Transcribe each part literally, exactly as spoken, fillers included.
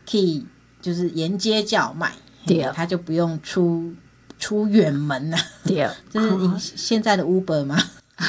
可以就是沿街叫卖， 对， 他就不用出出远门了。 对， 这是现在的 Uber 吗？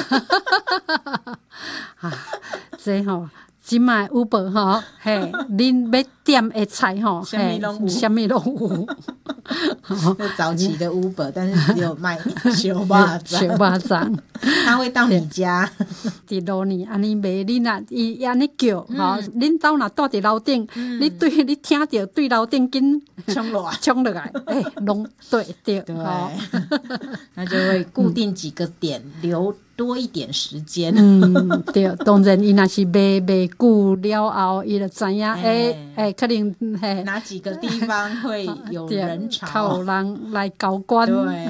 啊，这吼、喔。即卖 Uber 吼，嘿，恁要点的菜吼， 什么拢有， 什么拢有。 就早期的 Uber， 但是只有卖小肉粽， 小肉粽， 他会到你家， 伫路呢，安尼卖，恁若伊安尼叫，吼，恁兜若住伫楼顶，你对，你听着对楼顶紧冲落来， 冲落来，诶，拢对对， 对，那就会固定几个点，留多一点时间。 嗯，对，当然伊若是卖卖久了后，伊就知影，诶诶，可能嘿哪几个地方会有人潮， 靠有人来交关。 对。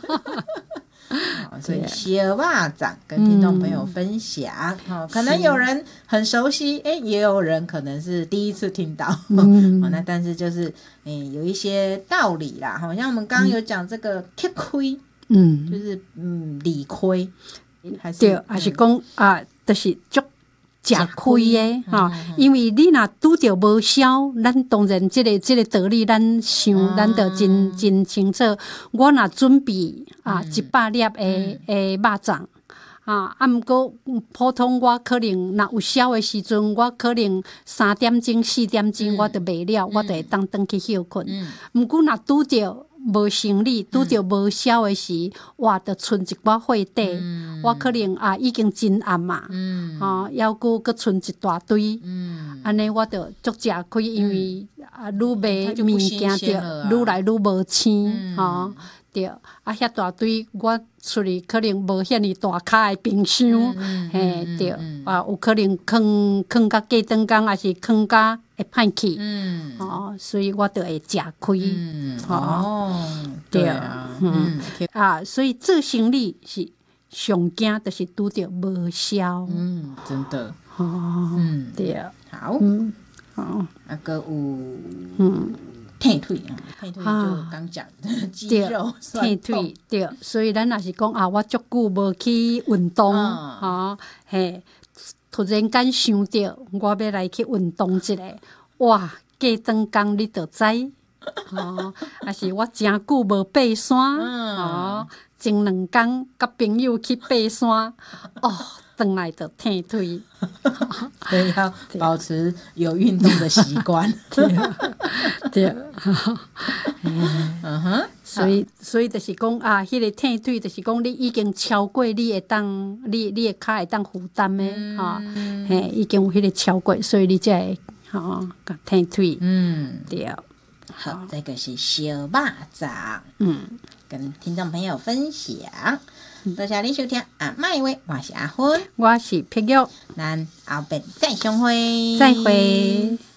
所以小肉粽跟听众朋友分享，嗯、可能有人很熟悉，哎，也有人可能是第一次听到，嗯哦、那但是就是哎有一些道理啦，好像我们刚刚有讲这个吃亏，嗯，就是嗯理亏，还是对，还是讲、嗯、啊，就是足吃亏的哈、嗯，因为你若拄着无销，咱当然这个这个道理咱想，嗯、咱就真真清楚。我若准备啊、嗯、一百粒的的肉粽啊，啊，毋过普通我可能若有销的时阵，我可能三点钟四点钟我就卖了，嗯、我就会当转去休困。毋过若拄着无生理，拄着无销的时，哇，就剩一寡货底，嗯、我可能啊已经真暗嘛，嗯、啊，还佫佫剩一大堆，安尼、嗯、我就足吃亏，因为、嗯、啊，愈卖物件着愈来愈无青，吼、嗯。对，啊，遐大堆我厝里可能无遐尼大卡的冰箱，嘿、嗯，对，嗯、啊，有可能放放甲过顿工，还是放甲会歹去，嗯，哦，所以我就会吃亏，嗯，哦，对啊，嗯，嗯啊，所以做生意是上惊，就是拄着无销， 嗯，真的， 哦，嗯，对， 好，嗯，好，那个有，嗯。退退啊，退退就刚讲的肌肉酸痛， 对，所以咱若是讲啊，我足久无去运动，哈、嗯哦，嘿，突然间想到我要来去运动一下，哇，过顿工你就知，哦，还是我真久无爬山，嗯、哦，前两工甲朋友去爬山，哦。回来就退退， 所以要保持有运动的习惯。 对，对，嗯哼，所以所以就是讲啊，迄、那个退退就是讲你已经超过你会当，你你的脚会当负担的哈，嘿、嗯，已经有迄个超过，所以你才会哈甲退退。嗯，对。 好，这个是小肉粽，嗯，跟听众朋友分享。多謝你收聽啊，麥話我是阿芬， 我是碧玉， 咱後邊再相會， 再會。